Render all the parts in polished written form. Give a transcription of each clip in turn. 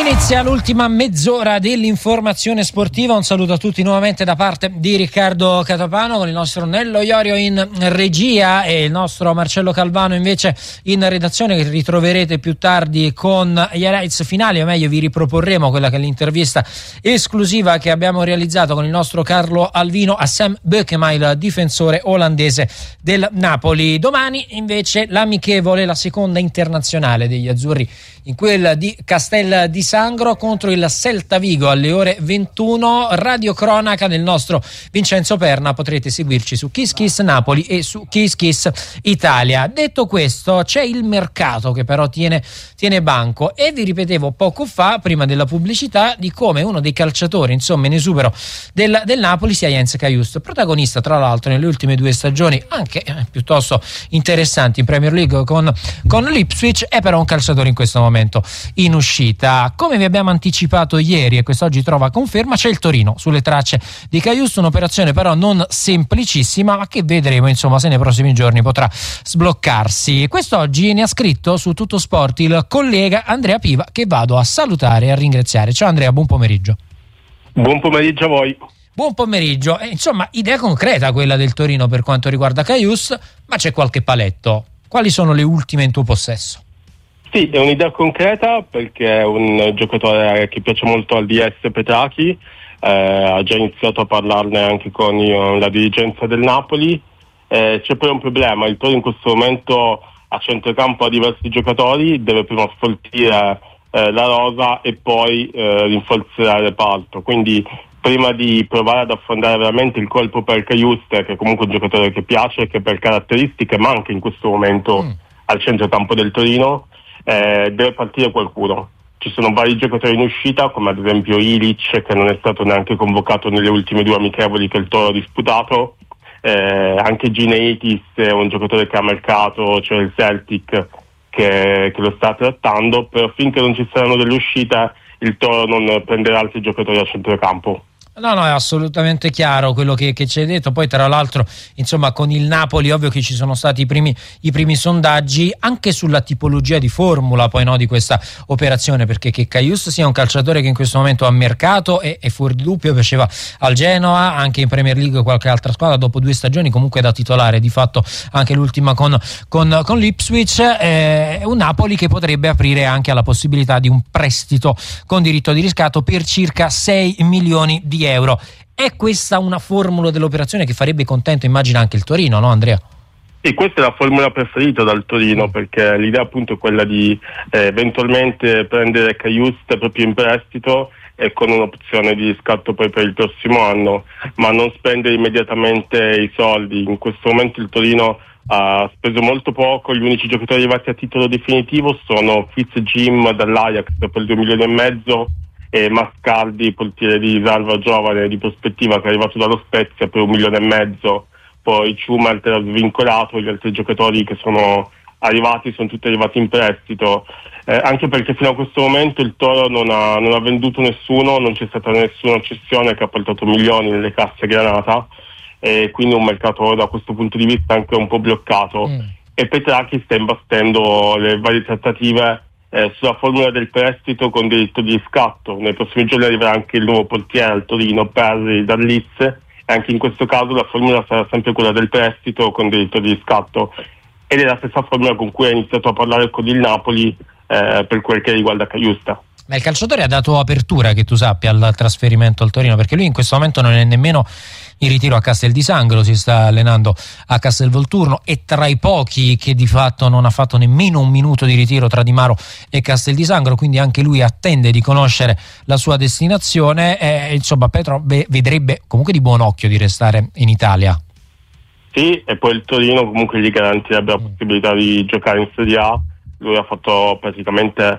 Inizia l'ultima mezz'ora dell'informazione sportiva. Un saluto a tutti nuovamente da parte di Riccardo Catapano, con il nostro Nello Iorio in regia e il nostro Marcello Calvano invece in redazione, che ritroverete più tardi con gli highlights finali, o meglio vi riproporremo quella che è l'intervista esclusiva che abbiamo realizzato con il nostro Carlo Alvino a Sam Bukema, il difensore olandese del Napoli. Domani invece l'amichevole, la seconda internazionale degli azzurri in quel di Castel di Sangro contro il Celta Vigo alle ore 21. Radiocronaca del nostro Vincenzo Perna, potrete seguirci su Kiss Kiss Napoli e su Kiss Kiss Italia. Detto questo, c'è il mercato che però tiene banco, e vi ripetevo poco fa, prima della pubblicità, di come uno dei calciatori insomma in esubero del Napoli sia Jens Kajust, protagonista tra l'altro nelle ultime 2 stagioni anche piuttosto interessanti in Premier League con l'Ipswich, è però un calciatore in questo momento in uscita. Come vi abbiamo anticipato ieri e quest'oggi trova conferma, c'è il Torino sulle tracce di Kajust, un'operazione però non semplicissima, ma che vedremo insomma se nei prossimi giorni potrà sbloccarsi. Quest'oggi ne ha scritto su Tutto Sport il collega Andrea Piva, che vado a salutare e a ringraziare. Ciao Andrea, buon pomeriggio. Buon pomeriggio a voi. Buon pomeriggio. Insomma, idea concreta quella del Torino per quanto riguarda Kajust, ma c'è qualche paletto. Quali sono le ultime in tuo possesso? Sì, è un'idea concreta perché è un giocatore che piace molto al DS Petracchi, ha già iniziato a parlarne anche con la dirigenza del Napoli. C'è poi un problema: il Torino in questo momento a centrocampo ha diversi giocatori, deve prima sfoltire la rosa e poi rinforzare il reparto, quindi prima di provare ad affrontare veramente il colpo per Kajust, che è comunque un giocatore che piace e che per caratteristiche manca in questo momento al centrocampo del Torino, deve partire qualcuno. Ci sono vari giocatori in uscita, come ad esempio Ilic, che non è stato neanche convocato nelle ultime 2 amichevoli che il Toro ha disputato, anche Gineitis è un giocatore che ha mercato, cioè il Celtic che lo sta trattando, però finché non ci saranno delle uscite il Toro non prenderà altri giocatori a centrocampo. No, è assolutamente chiaro quello che ci hai detto. Poi tra l'altro insomma con il Napoli ovvio che ci sono stati i primi sondaggi anche sulla tipologia di formula poi di questa operazione, perché che Kajust sia un calciatore che in questo momento ha mercato è fuori di dubbio. Piaceva al Genoa, anche in Premier League qualche altra squadra, dopo 2 stagioni comunque da titolare, di fatto anche l'ultima con l'Ipswich. È un Napoli che potrebbe aprire anche alla possibilità di un prestito con diritto di riscatto per circa 6 milioni di euro. È questa una formula dell'operazione che farebbe contento, immagina, anche il Torino, no Andrea? Sì, questa è la formula preferita dal Torino, perché l'idea appunto è quella di eventualmente prendere Kajust proprio in prestito e con un'opzione di riscatto poi per il prossimo anno, ma non spendere immediatamente i soldi. In questo momento il Torino ha speso molto poco, gli unici giocatori arrivati a titolo definitivo sono Fitzjim dall'Ajax per 2,5 milioni e Mascardi, portiere di Salva giovane di prospettiva, che è arrivato dallo Spezia per 1,5 milioni. Poi Schumert era svincolato, gli altri giocatori che sono arrivati sono tutti arrivati in prestito, anche perché fino a questo momento il Toro non ha venduto nessuno, non c'è stata nessuna cessione che ha portato milioni nelle casse Granata, e quindi un mercato da questo punto di vista anche un po' bloccato. E Petracchi sta imbastendo le varie trattative sulla formula del prestito con diritto di riscatto. Nei prossimi giorni arriverà anche il nuovo portiere al Torino, Perri dal Leeds, e anche in questo caso la formula sarà sempre quella del prestito con diritto di riscatto, ed è la stessa formula con cui ha iniziato a parlare con il Napoli per quel che riguarda Kajust. Ma il calciatore ha dato apertura, che tu sappia, al trasferimento al Torino, perché lui in questo momento non è nemmeno in ritiro a Castel di Sangro, si sta allenando a Castelvolturno, e tra i pochi che di fatto non ha fatto nemmeno un minuto di ritiro tra Di Maro e Castel di Sangro, quindi anche lui attende di conoscere la sua destinazione. Insomma Petro vedrebbe comunque di buon occhio di restare in Italia. Sì, e poi il Torino comunque gli garantirebbe la possibilità di giocare in Serie A. Lui ha fatto praticamente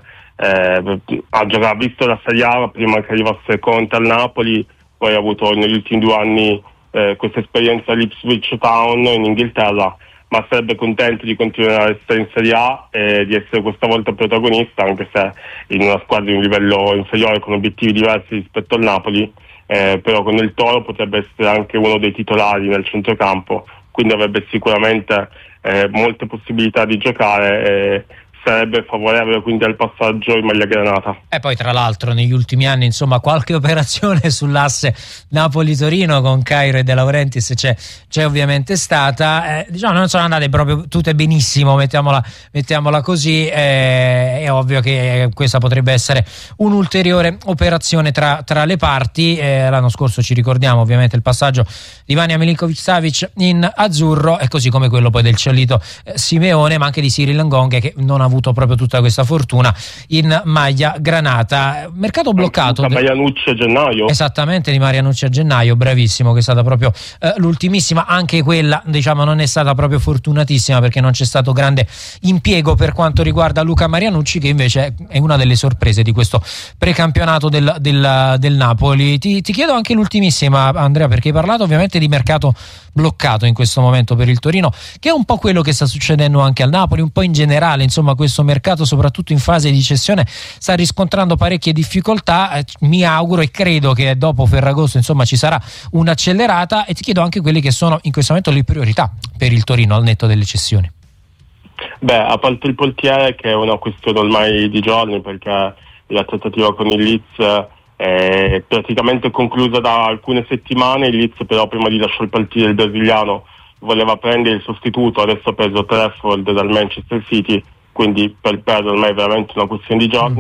ha visto la Serie A prima che arrivasse Conte al Napoli, poi ha avuto negli ultimi 2 anni questa esperienza all'Ipswich Town in Inghilterra, ma sarebbe contento di continuare a essere in Serie A e di essere questa volta protagonista, anche se in una squadra di un livello inferiore con obiettivi diversi rispetto al Napoli, però con il Toro potrebbe essere anche uno dei titolari nel centrocampo, quindi avrebbe sicuramente molte possibilità di giocare, sarebbe favorevole quindi al passaggio in maglia granata. E poi tra l'altro negli ultimi anni insomma qualche operazione sull'asse Napoli-Torino con Cairo e De Laurentiis c'è ovviamente stata, diciamo non sono andate proprio tutte benissimo, mettiamola così, è ovvio che questa potrebbe essere un'ulteriore operazione tra le parti. L'anno scorso ci ricordiamo ovviamente il passaggio di Vanja Milinkovic-Savic in azzurro, e così come quello poi del Ciolito Simeone, ma anche di Cyril Ngonge, che non ha avuto proprio tutta questa fortuna in maglia granata. Mercato bloccato da Marianucci a gennaio. Esattamente, di Marianucci a gennaio, bravissimo, che è stata proprio l'ultimissima. Anche quella diciamo non è stata proprio fortunatissima, perché non c'è stato grande impiego per quanto riguarda Luca Marianucci, che invece è una delle sorprese di questo precampionato del Napoli. Ti chiedo anche l'ultimissima, Andrea, perché hai parlato ovviamente di mercato bloccato in questo momento per il Torino, che è un po' quello che sta succedendo anche al Napoli, un po' in generale. Insomma, questo mercato, soprattutto in fase di cessione, sta riscontrando parecchie difficoltà. Mi auguro e credo che dopo Ferragosto insomma ci sarà un'accelerata, e ti chiedo anche quelle che sono in questo momento le priorità per il Torino al netto delle cessioni. A parte il portiere, che è una questione ormai di giorni, perché la trattativa con il Leeds è praticamente conclusa da alcune settimane. Il Leeds però, prima di lasciare partire il brasiliano, voleva prendere il sostituto. Adesso ha preso Trafford dal Manchester City, quindi per perdere ormai è veramente una questione di giorni.